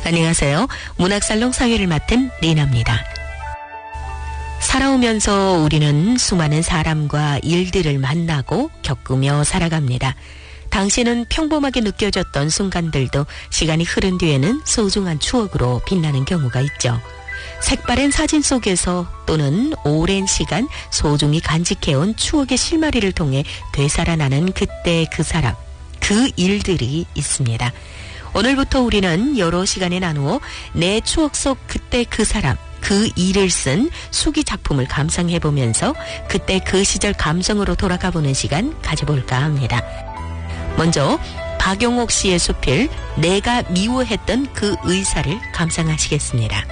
안녕하세요. 문학살롱 사회를 맡은 리나입니다. 살아오면서 우리는 수많은 사람과 일들을 만나고 겪으며 살아갑니다. 당시에는 평범하게 느껴졌던 순간들도 시간이 흐른 뒤에는 소중한 추억으로 빛나는 경우가 있죠. 색바랜 사진 속에서 또는 오랜 시간 소중히 간직해온 추억의 실마리를 통해 되살아나는 그때 그 사람, 그 일들이 있습니다. 오늘부터 우리는 여러 시간에 나누어 내 추억 속 그때 그 사람, 그 일을 쓴 수기 작품을 감상해보면서 그때 그 시절 감성으로 돌아가보는 시간 가져볼까 합니다. 먼저 박용옥 씨의 수필 내가 미워했던 그 의사를 감상하시겠습니다.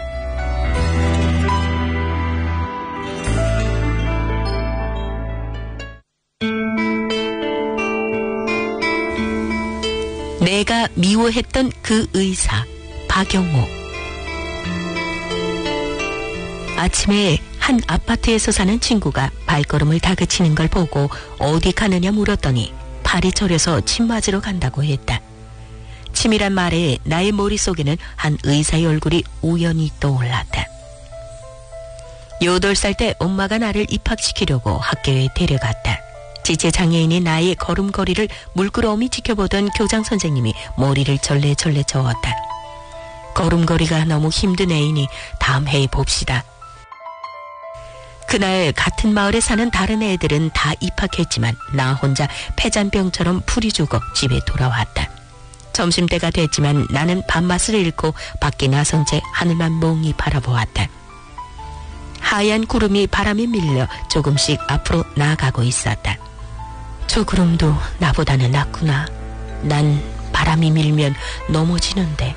내가 미워했던 그 의사, 박용옥. 아침에 한 아파트에서 사는 친구가 발걸음을 다그치는 걸 보고 어디 가느냐 물었더니 팔이 저려서 침 맞으러 간다고 했다. 침이란 말에 나의 머릿속에는 한 의사의 얼굴이 우연히 떠올랐다. 8살 때 엄마가 나를 입학시키려고 학교에 데려갔다. 지체장애인인 나의 걸음걸이를 물끄러미 지켜보던 교장 선생님이 머리를 절레절레 저었다. 걸음걸이가 너무 힘든 애이니 다음 해에 봅시다. 그날 같은 마을에 사는 다른 애들은 다 입학했지만 나 혼자 폐잔병처럼 풀이 죽어 집에 돌아왔다. 점심때가 됐지만 나는 밥맛을 잃고 밖에 나선 채 하늘만 멍이 바라보았다. 하얀 구름이 바람에 밀려 조금씩 앞으로 나아가고 있었다. 저 구름도 나보다는 낫구나. 난 바람이 밀면 넘어지는데.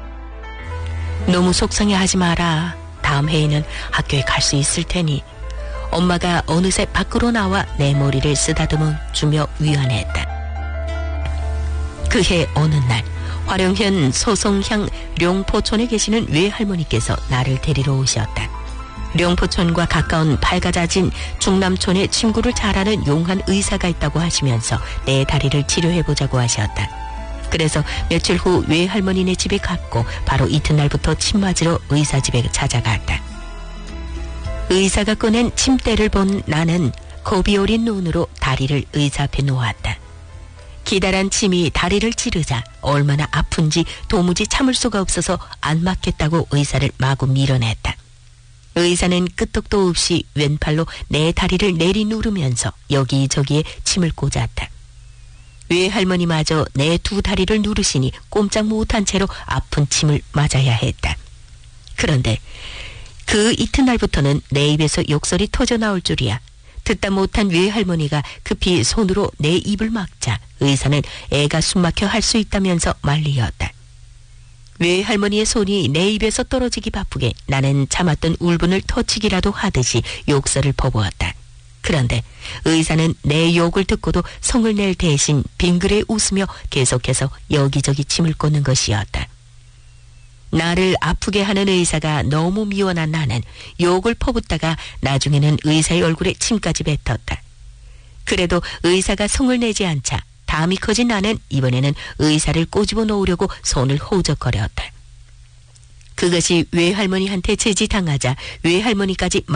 너무 속상해하지 마라. 다음 해에는 학교에 갈 수 있을 테니. 엄마가 어느새 밖으로 나와 내 머리를 쓰다듬어 주며 위안했다. 그해 어느 날 화령현 소송향 룡포촌에 계시는 외할머니께서 나를 데리러 오셨다. 룡포촌과 가까운 밝아자진 중남촌에 침구를 잘하는 용한 의사가 있다고 하시면서 내 다리를 치료해보자고 하셨다. 그래서 며칠 후 외할머니네 집에 갔고 바로 이튿날부터 침 맞으러 의사 집에 찾아갔다. 의사가 꺼낸 침대를 본 나는 겁이 어린 눈으로 다리를 의사 앞에 놓았다. 기다란 침이 다리를 찌르자 얼마나 아픈지 도무지 참을 수가 없어서 안 맞겠다고 의사를 마구 밀어냈다. 의사는 끄떡도 없이 왼팔로 내 다리를 내리누르면서 여기저기에 침을 꽂았다. 외할머니마저 내 두 다리를 누르시니 꼼짝 못한 채로 아픈 침을 맞아야 했다. 그런데 그 이튿날부터는 내 입에서 욕설이 터져 나올 줄이야. 듣다 못한 외할머니가 급히 손으로 내 입을 막자 의사는 애가 숨막혀 할 수 있다면서 말리었다. 외할머니의 손이 내 입에서 떨어지기 바쁘게 나는 참았던 울분을 터치기라도 하듯이 욕설을 퍼부었다. 그런데 의사는 내 욕을 듣고도 성을 낼 대신 빙그레 웃으며 계속해서 여기저기 침을 꽂는 것이었다. 나를 아프게 하는 의사가 너무 미워난 나는 욕을 퍼붓다가 나중에는 의사의 얼굴에 침까지 뱉었다. 그래도 의사가 성을 내지 않자 담이 커진 나는 이번에는 의사를 꼬집어 놓으려고 손을 호적거렸다. 그것이 외할머니한테 제지당하자 외할머니까지